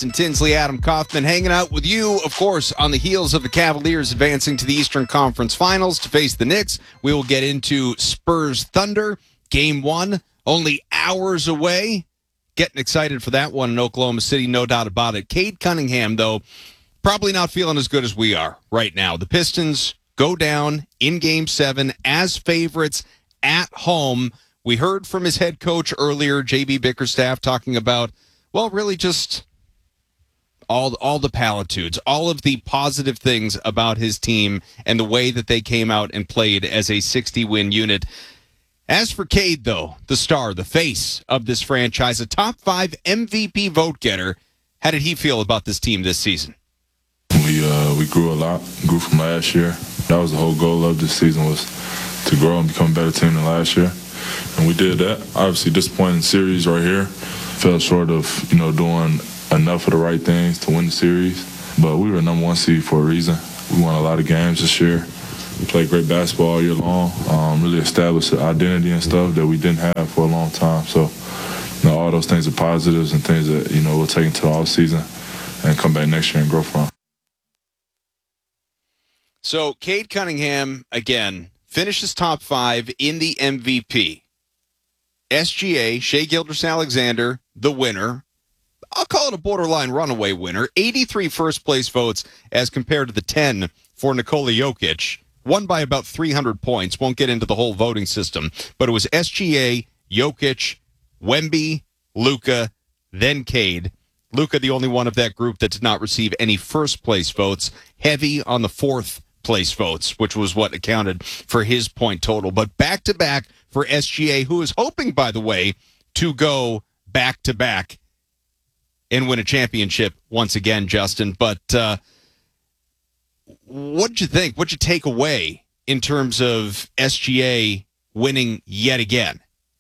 Justin Tinsley, Adam Kaufman, hanging out with you, of course, on the heels of the Cavaliers advancing to the Eastern Conference Finals to face the Knicks. We will get into Spurs Thunder, Game 1, only hours away. Getting excited for that one in Oklahoma City, no doubt about it. Cade Cunningham, though, probably not feeling as good as we are right now. The Pistons go down in Game 7 as favorites at home. We heard from his head coach earlier, J.B. Bickerstaff, talking about, well, really just all the platitudes, all of the positive things about his team and the way that they came out and played as a 60-win unit. As for Cade, though, the star, the face of this franchise, a top 5 MVP vote getter, how did he feel about this team this season? We grew a lot, grew from last year. That was the whole goal of this season, was to grow and become a better team than last year. And we did that. Obviously, disappointing series right here. Fell short of, doing enough of the right things to win the series. But we were number 1 seed for a reason. We won a lot of games this year. We played great basketball all year long. Really established an identity and stuff that we didn't have for a long time. So, all those things are positives and things that, we'll take into the offseason and come back next year and grow from. So, Cade Cunningham, again, finishes top 5 in the MVP. SGA, Shai Gilgeous-Alexander, the winner. I'll call it a borderline runaway winner. 83 first-place votes as compared to the 10 for Nikola Jokic. Won by about 300 points. Won't get into the whole voting system. But it was SGA, Jokic, Wemby, Luka, then Cade. Luka, the only one of that group that did not receive any first-place votes. Heavy on the fourth-place votes, which was what accounted for his point total. But back-to-back for SGA, who is hoping, by the way, to go back-to-back and win a championship once again, Justin. But what did you think? What did you take away in terms of SGA winning yet again?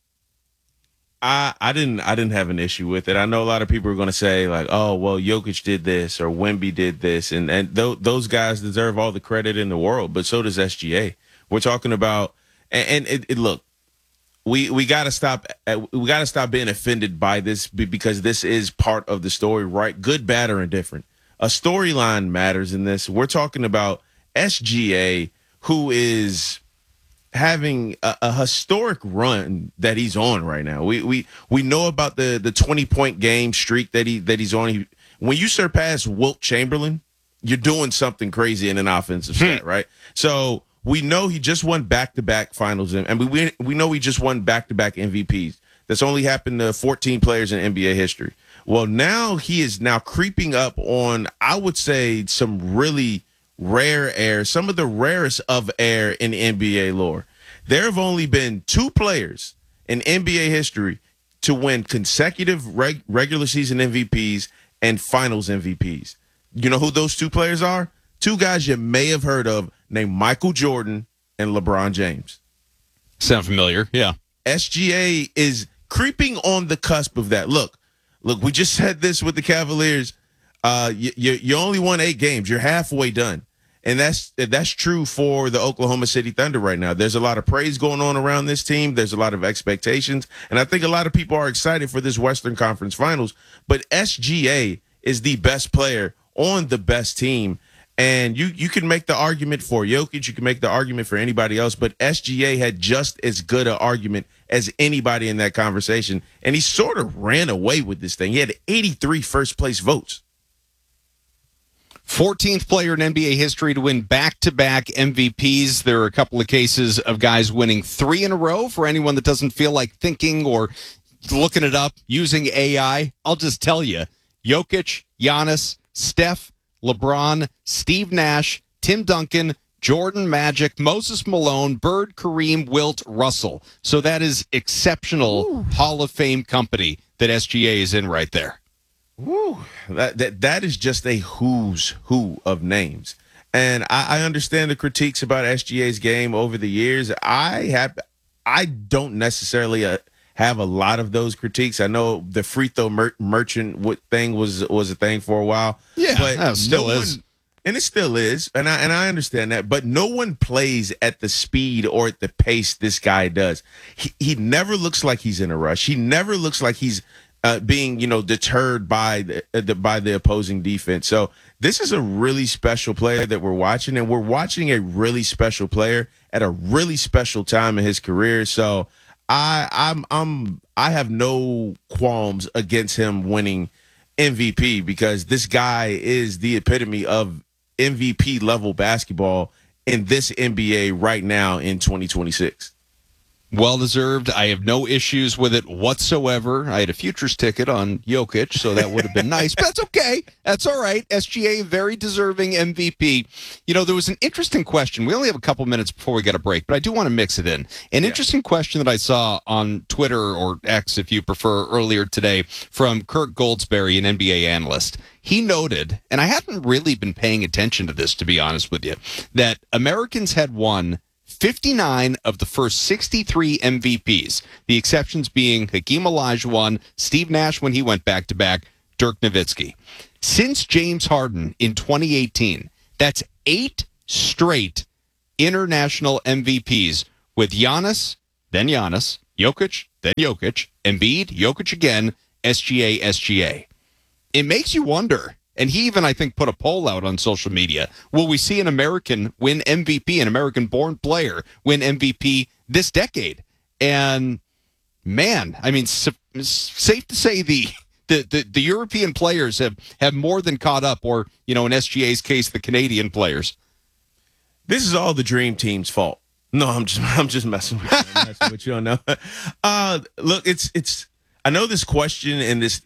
I didn't have an issue with it. I know a lot of people are going to say, like, oh, well, Jokic did this or Wemby did this, and those guys deserve all the credit in the world, but so does SGA. We're talking about, and look, we got to stop being offended by this, because this is part of the story, right? Good, bad, or indifferent. A storyline matters in this. We're talking about SGA, who is having a historic run that he's on right now. We know about the 20-point game streak that he's on. When you surpass Wilt Chamberlain, you're doing something crazy in an offensive stat, right? So we know he just won back-to-back finals, and we know he just won back-to-back MVPs. That's only happened to 14 players in NBA history. Well, now he is now creeping up on, I would say, some really rare air, some of the rarest of air in NBA lore. There have only been 2 players in NBA history to win consecutive regular season MVPs and finals MVPs. You know who those 2 players are? 2 guys you may have heard of, named Michael Jordan and LeBron James. Sound familiar? Yeah. SGA is creeping on the cusp of that. Look, we just said this with the Cavaliers. You only won 8 games. You're halfway done. And that's true for the Oklahoma City Thunder right now. There's a lot of praise going on around this team. There's a lot of expectations. And I think a lot of people are excited for this Western Conference Finals. But SGA is the best player on the best team. And you can make the argument for Jokic. You can make the argument for anybody else. But SGA had just as good an argument as anybody in that conversation. And he sort of ran away with this thing. He had 83 first-place votes. 14th player in NBA history to win back-to-back MVPs. There are a couple of cases of guys winning 3 in a row. For anyone that doesn't feel like thinking or looking it up using AI, I'll just tell you, Jokic, Giannis, Steph, LeBron, Steve Nash, Tim Duncan, Jordan, Magic, Moses Malone, Bird, Kareem, Wilt, Russell. So that is exceptional Hall of Fame company that SGA is in right there. Woo. That is just a who's who of names. And I understand the critiques about SGA's game over the years. I don't necessarily have a lot of those critiques. I know the free throw merchant thing was a thing for a while. Yeah, but that still is. And it still is, and I understand that, but no one plays at the speed or at the pace this guy does. He never looks like he's in a rush. He never looks like he's being deterred by the opposing defense. So this is a really special player that we're watching, and we're watching a really special player at a really special time in his career. So I have no qualms against him winning MVP, because this guy is the epitome of MVP level basketball in this NBA right now in 2026. Well deserved. I have no issues with it whatsoever. I had a futures ticket on Jokic, so that would have been nice. But that's okay. That's all right. SGA, very deserving MVP. There was an interesting question. We only have a couple minutes before we get a break, but I do want to mix it in. An interesting question that I saw on Twitter, or X if you prefer, earlier today from Kirk Goldsberry, an NBA analyst. He noted, and I hadn't really been paying attention to this, to be honest with you, that Americans had won 59 of the first 63 MVPs, the exceptions being Hakeem Olajuwon, Steve Nash when he went back-to-back, Dirk Nowitzki. Since James Harden in 2018, that's 8 straight international MVPs with Giannis, then Giannis, Jokic, then Jokic, Embiid, Jokic again, SGA. It makes you wonder. And he even, I think, put a poll out on social media. Will we see an American win MVP, an American-born player win MVP this decade? And, man, I mean, safe to say the European players have more than caught up, or, in SGA's case, the Canadian players. This is all the Dream Team's fault. No, I'm just messing with you. I'm messing with you. I know. Look, it's. I know this question and this